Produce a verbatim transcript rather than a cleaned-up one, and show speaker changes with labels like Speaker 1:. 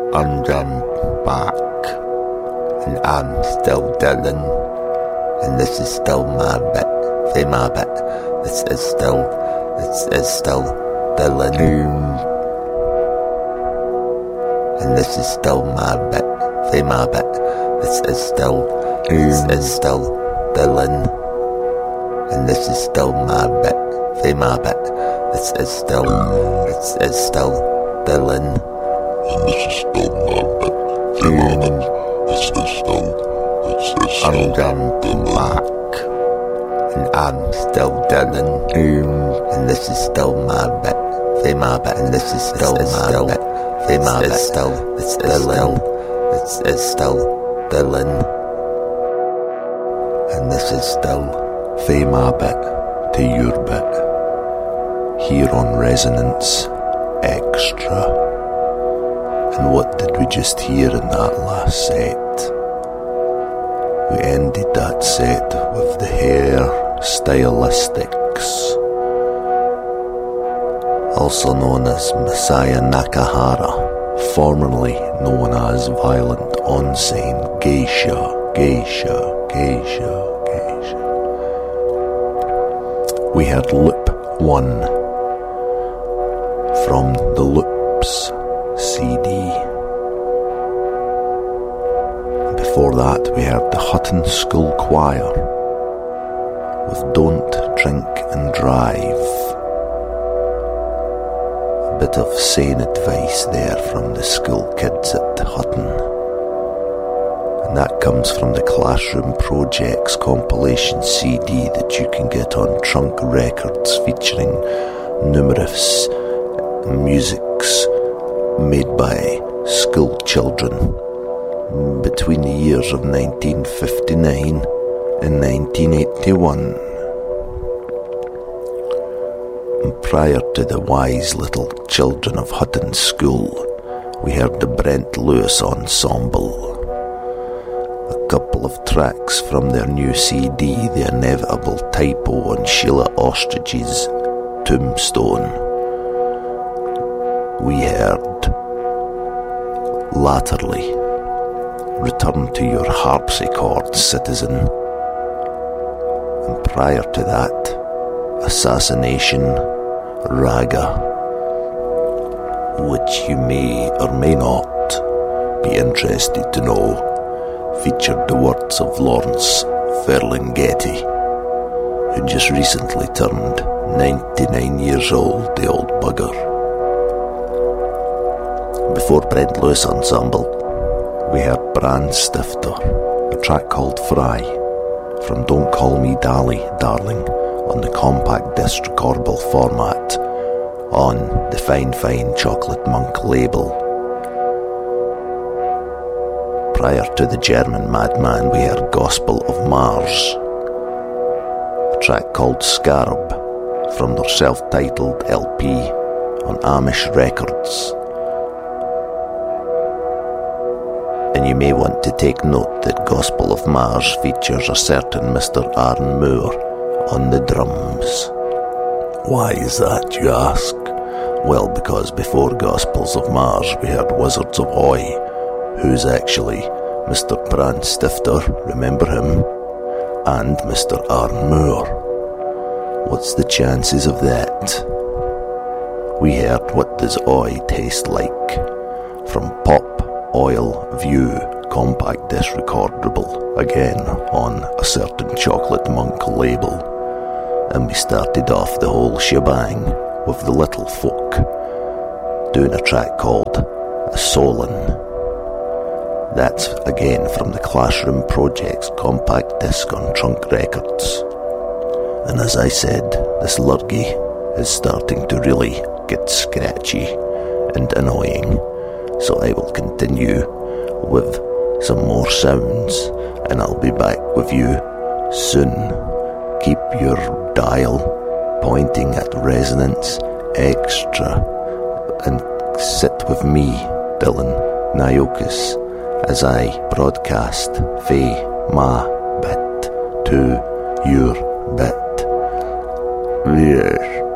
Speaker 1: and I'm back, and I'm still Dylan, and this is still my bit, say my bit, this is still, this is still Dylan, and this is still my bit, say my bit, this is still, this is still Dylan, and this is still my bit, say my bit, this is still, this is still Dylan,
Speaker 2: and this is still my bit, say my bit, this is still, this is still
Speaker 1: and I'm back, and I'm still Dylan, and this is still my bit, say my bit, and this is still my bit, say my bit, still, this is still, this is still Dylan, and this is still
Speaker 3: Fae my bit to your bit, here on Resonance Extra. And what did we just hear in that last set? We ended that set with the Hair Stylistics, also known as Masaya Nakahara, formerly known as Violent Onsen Geisha, Geisha, Geisha, Geisha. We heard Loop one from the Loops C D. Before that we heard the Hutton School Choir with Don't Drink and Drive. A bit of sane advice there from the school kids at Hutton. And that comes from the Classroom Projects compilation C D that you can get on Trunk Records, featuring numerous musics made by school children between the years of nineteen fifty-nine and nineteen eighty-one. And prior to the wise little children of Hutton School, we heard the Brent Lewis Ensemble. A couple of tracks from their new C D, The Inevitable Typo on Sheila Ostrich's Tombstone. We heard Latterly, Return to Your Harpsichord, Citizen. And prior to that, Assassination, Raga, which you may or may not be interested to know, featured the words of Lawrence Ferlinghetti, who just recently turned ninety-nine years old, the old bugger. Before Brent Lewis Ensemble, we heard Brandstifter, a track called Fry, from Don't Call Me Dally, Darling, on the compact disc recordable format, on the Fine Fine Chocolate Monk label. Prior to the German Madman, we heard Gospel of Mars, a track called Scarab, from their self-titled L P on Amish Records. And you may want to take note that Gospel of Mars features a certain Mister Aaron Moore on the drums. Why is that, you ask? Well, because before Gospels of Mars we heard Wizards of Oi, who's actually Mister Brandstifter, remember him? And Mister Aaron Moore. What's the chances of that? We heard What Does Oi Taste Like, from Pop Oil View compact disc recordable, again on a certain Chocolate Monk label. And we started off the whole shebang with the Little Folk doing a track called A Solon. That's again from the Classroom Projects compact disc on Trunk Records. And as I said, this lurgy is starting to really get scratchy and annoying. So I will continue with some more sounds, and I'll be back with you soon. Keep your dial pointing at Resonance Extra, and sit with me, Dylan Naiokas, as I broadcast Fae Ma Bit to your bit. Yes.